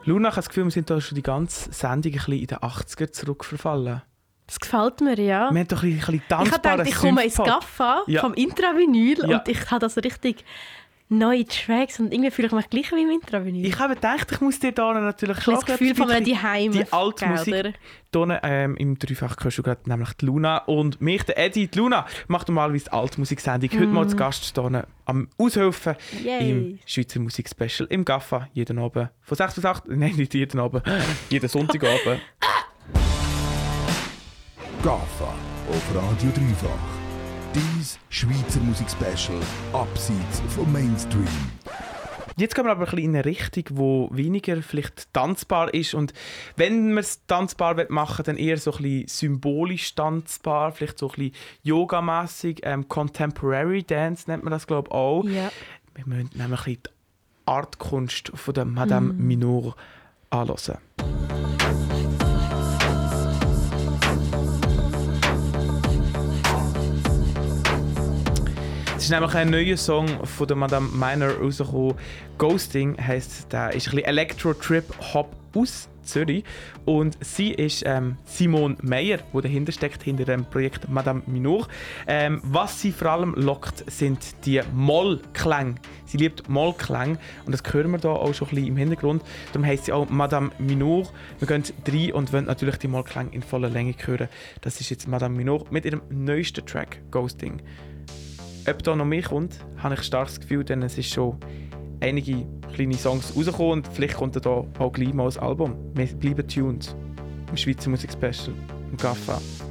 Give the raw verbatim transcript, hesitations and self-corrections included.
Luna, ich habe das Gefühl, wir sind da schon die ganze Sendung ein bisschen in den achtziger zurückverfallen. Das gefällt mir, ja. Wir haben doch ein bisschen, ein bisschen Ich habe tanzbaren gedacht, ich komme ins Synthpop. Gaffa Ja. vom Intravinyl Ja. und ich habe da so richtig neue Tracks und irgendwie fühle ich mich gleich wie im Intravinyl. Ich habe gedacht, ich muss dir da natürlich Ich habe das Gefühl von einem Daheim. die alte Musik. Hier ähm, im Dreifach hörst du gerade nämlich die Luna und mich, der Eddie. Die Luna macht normalerweise die Altmusiksendung. Heute mal zu Gast hier am Aushelfen Yay. im Schweizer Musikspecial im Gaffa. Jeden Abend von sechs bis acht. Nein, nicht jeden Abend. jeden Sonntagabend. Gaffa auf Radio Dreifach. Dies Schweizer Musikspecial abseits vom Mainstream. Jetzt gehen wir aber ein bisschen in eine Richtung, die weniger vielleicht tanzbar ist. Und wenn man es tanzbar machen will, dann eher so ein bisschen symbolisch tanzbar, vielleicht so ein bisschen yogamässig. Ähm, Contemporary Dance nennt man das, glaube ich, auch. Ja. Wir müssen nämlich ein bisschen die Artkunst von der Madame mm. Minor anhören. Es ist nämlich ein neuer Song von der Madame Minor rausgekommen. Ghosting heisst, der ist ein bisschen Elektro-Trip-Hop aus Zürich. Und sie ist ähm, Simone Meyer, die dahinter steckt, hinter dem Projekt Madame Minor. Ähm, was sie vor allem lockt, sind die Moll-Klänge. Sie liebt Moll-Klänge und das hören wir hier auch schon ein bisschen im Hintergrund. Darum heisst sie auch Madame Minor. Wir gehen rein und wollen natürlich die Moll-Klänge in voller Länge hören. Das ist jetzt Madame Minor mit ihrem neuesten Track, Ghosting. Ob da noch mehr kommt, habe ich ein starkes Gefühl, denn es ist schon einige kleine Songs rausgekommen und vielleicht kommt da auch gleich mal ein Album. Wir bleiben tuned im Schweizer Musikspecial, im Gaffa.